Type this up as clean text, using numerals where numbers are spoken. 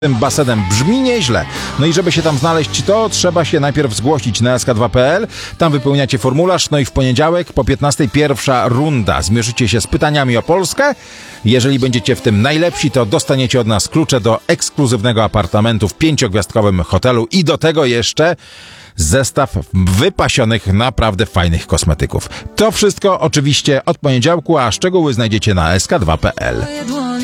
tym basenem brzmi nieźle. No i żeby się tam znaleźć, to trzeba się najpierw zgłosić na sk2.pl. Tam wypełniacie formularz, no i w poniedziałek po 15:00 pierwsza runda. Zmierzycie się z pytaniami o Polskę. Jeżeli będziecie w tym najlepsi, to dostaniecie od nas klucze do ekskluzywnego apartamentu w 5-gwiazdkowym hotelu i do tego jeszcze zestaw wypasionych, naprawdę fajnych kosmetyków. To wszystko oczywiście od poniedziałku, a szczegóły znajdziecie na sk2.pl.